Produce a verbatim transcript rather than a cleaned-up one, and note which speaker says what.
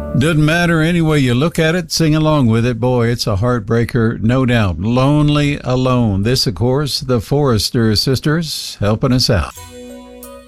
Speaker 1: Doesn't matter any way you look at it, sing along with it. Boy, it's a heartbreaker, no doubt. Lonely Alone. This, of course, the Forrester Sisters helping us out.